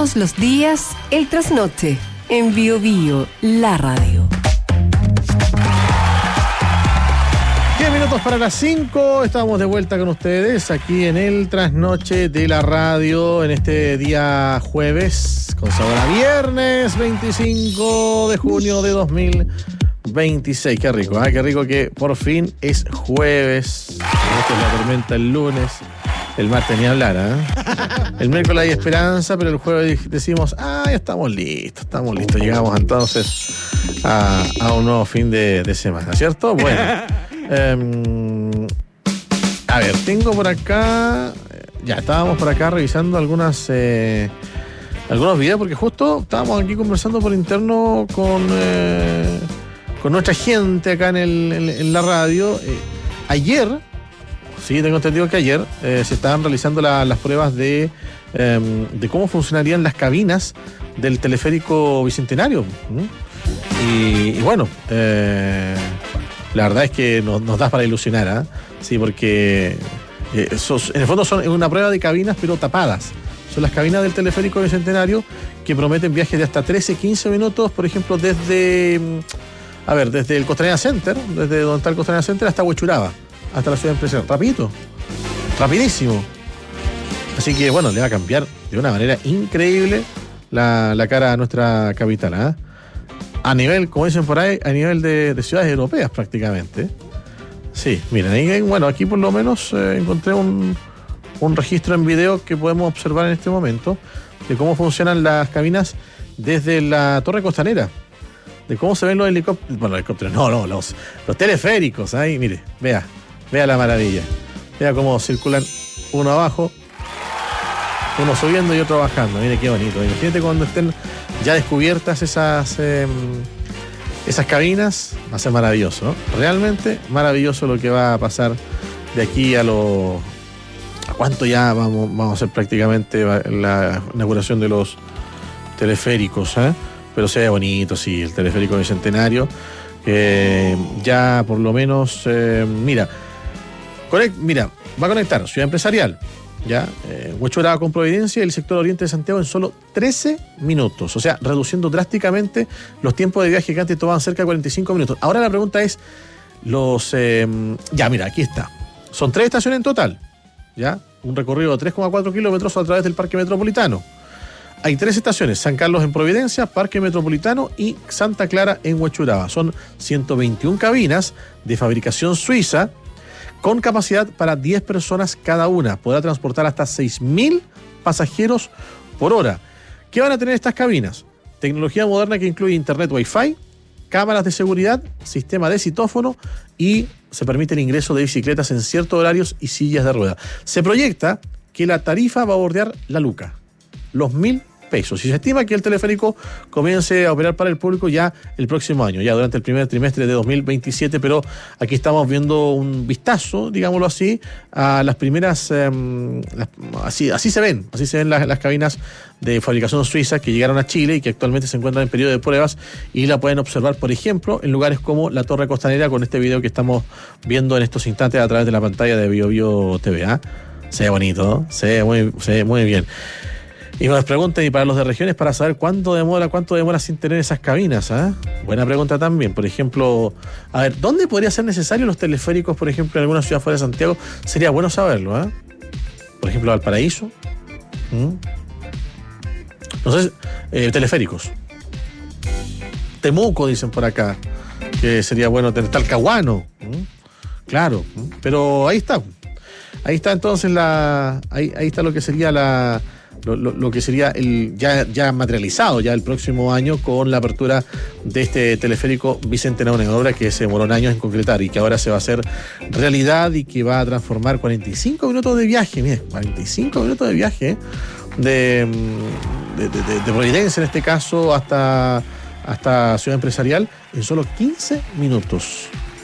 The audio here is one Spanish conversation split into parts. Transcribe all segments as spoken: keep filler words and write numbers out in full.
Todos los días, el trasnoche, en Bio Bio, la radio. diez minutos para las cinco, estamos de vuelta con ustedes aquí en el trasnoche de la radio en este día jueves, con sabor a viernes veinticinco de junio de dos mil veintiséis. Qué rico, ¿eh? Qué rico que por fin es jueves. Esta es la tormenta el lunes. El martes ni hablar, ¿eh? El miércoles hay esperanza, pero el jueves decimos, ah, ya estamos listos, estamos listos. Llegamos entonces a, a un nuevo fin de, de semana, ¿cierto? Bueno, eh, a ver, tengo por acá, ya estábamos por acá revisando algunas, eh, algunos videos, porque justo estábamos aquí conversando por interno con, eh, con nuestra gente acá en, el, en, en la radio. Eh, ayer... Sí, tengo entendido que ayer eh, se estaban realizando la, las pruebas de, eh, de cómo funcionarían las cabinas del teleférico Bicentenario. ¿Mm? Y, y bueno, eh, la verdad es que nos, nos da para ilusionar, ¿eh? Sí, porque eh, esos, en el fondo son una prueba de cabinas, pero tapadas. Son las cabinas del teleférico Bicentenario que prometen viajes de hasta trece, quince minutos, por ejemplo, desde, a ver, desde el Costanera Center, desde donde está el Costanera Center hasta Huechuraba, hasta la ciudad empresarial. Rapidito, rapidísimo. Así que bueno, le va a cambiar de una manera increíble la, la cara a nuestra capital, ¿eh? A nivel, como dicen por ahí, a nivel de, de ciudades europeas prácticamente. Sí, miren, ahí, bueno, aquí por lo menos eh, encontré un, un registro en video que podemos observar en este momento de cómo funcionan las cabinas desde la Torre Costanera, de cómo se ven los helicópteros, bueno, los helicópteros, no, no, los, los teleféricos, ahí, mire, vea. Vea la maravilla. Vea cómo circulan uno abajo, uno subiendo y otro bajando. Mire qué bonito. Imagínate cuando estén ya descubiertas esas, eh, esas cabinas. Va a ser maravilloso, ¿no? Realmente maravilloso lo que va a pasar de aquí a lo... ¿A cuánto ya vamos, vamos a hacer prácticamente la inauguración de los teleféricos, ¿eh? Pero se ve bonito, sí, el teleférico Bicentenario. Eh, ya por lo menos, eh, mira... Conect, mira, va a conectar Ciudad Empresarial, ya, eh, Huechuraba con Providencia y el sector oriente de Santiago en solo trece minutos, o sea, reduciendo drásticamente los tiempos de viaje que antes tomaban cerca de cuarenta y cinco minutos. Ahora la pregunta es, los, eh, ya, mira, aquí está, son tres estaciones en total, ya, un recorrido de tres coma cuatro kilómetros a través del Parque Metropolitano. Hay tres estaciones, San Carlos en Providencia, Parque Metropolitano y Santa Clara en Huechuraba. Son ciento veintiuna cabinas de fabricación suiza, con capacidad para diez personas cada una. Podrá transportar hasta seis mil pasajeros por hora. ¿Qué van a tener estas cabinas? Tecnología moderna que incluye internet Wi-Fi, cámaras de seguridad, sistema de citófono y se permite el ingreso de bicicletas en ciertos horarios y sillas de rueda. Se proyecta que la tarifa va a bordear la luca, los mil pesos. Y se estima que el teleférico comience a operar para el público ya el próximo año, ya durante el primer trimestre de dos mil veintisiete, pero aquí estamos viendo un vistazo, digámoslo así, a las primeras, eh, las, así, así se ven, así se ven las, las cabinas de fabricación suiza que llegaron a Chile y que actualmente se encuentran en periodo de pruebas y la pueden observar, por ejemplo, en lugares como la Torre Costanera con este video que estamos viendo en estos instantes a través de la pantalla de Bio Bio T V. ¿eh? Se ve bonito, ¿no? Se ve muy, se ve muy bien. Y nos preguntan, y para los de regiones, para saber cuánto demora, cuánto demora sin tener esas cabinas, ¿eh? Buena pregunta también. Por ejemplo, a ver, ¿dónde podría ser necesario los teleféricos, por ejemplo, en alguna ciudad fuera de Santiago? Sería bueno saberlo, ¿eh? Por ejemplo, Valparaíso. ¿Mm? No sé, eh, teleféricos. Temuco, dicen por acá, que sería bueno tener. Talcahuano. ¿Mm? Claro, ¿Mm? Pero ahí está. Ahí está entonces la. Ahí, ahí está lo que sería la. Lo, lo, lo que sería el ya, ya materializado ya el próximo año con la apertura de este teleférico Bicentenario, una obra que se demoró años en concretar y que ahora se va a hacer realidad y que va a transformar cuarenta y cinco minutos de viaje, mire, cuarenta y cinco minutos de viaje de, de, de, de Providencia en este caso hasta, hasta Ciudad Empresarial en solo quince minutos.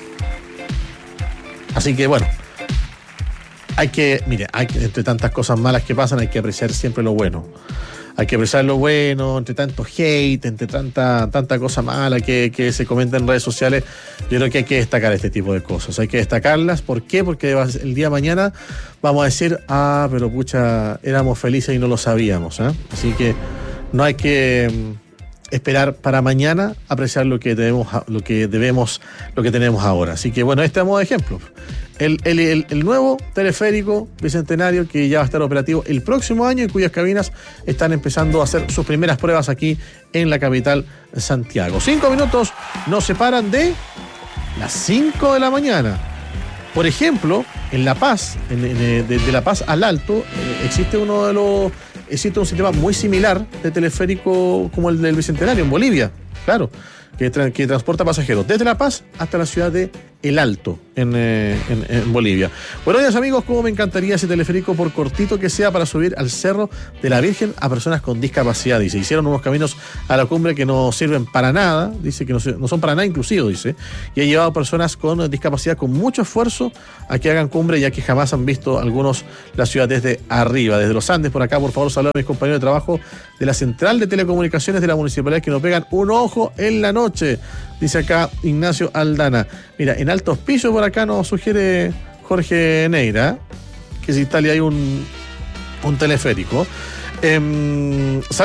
Así que bueno, hay que, mire, hay que, entre tantas cosas malas que pasan, hay que apreciar siempre lo bueno. Hay que apreciar lo bueno, entre tanto hate, entre tanta, tanta cosa mala que, que se comenta en redes sociales. Yo creo que hay que destacar este tipo de cosas. Hay que destacarlas. ¿Por qué? Porque el día de mañana vamos a decir, ah, pero pucha, éramos felices y no lo sabíamos, ¿eh? Así que no hay que esperar para mañana apreciar lo que debemos, lo que debemos, lo que tenemos ahora. Así que bueno, este es modo de ejemplo. El, el, el, el nuevo teleférico bicentenario que ya va a estar operativo el próximo año y cuyas cabinas están empezando a hacer sus primeras pruebas aquí en la capital Santiago. Cinco minutos nos separan de las cinco de la mañana. Por ejemplo, en La Paz, en, en, de, de La Paz al Alto, eh, existe uno de los, existe un sistema muy similar de teleférico como el del Bicentenario en Bolivia, claro, que, tra- que transporta pasajeros desde La Paz hasta la ciudad de El Alto, en, eh, en, en Bolivia. Buenos días, amigos, cómo me encantaría ese teleférico, por cortito que sea, para subir al Cerro de la Virgen a personas con discapacidad, dice. Hicieron unos caminos a la cumbre que no sirven para nada, dice que no, no son para nada inclusivos, dice, y ha llevado a personas con discapacidad con mucho esfuerzo a que hagan cumbre, ya que jamás han visto algunos la ciudad desde arriba, desde los Andes. Por acá, por favor, saludos a mis compañeros de trabajo de la Central de Telecomunicaciones de la Municipalidad que nos pegan un ojo en la noche, dice acá Ignacio Aldana. Mira, en Alto Hospicio por acá nos sugiere Jorge Neira que se instale ahí un, un teleférico. Eh,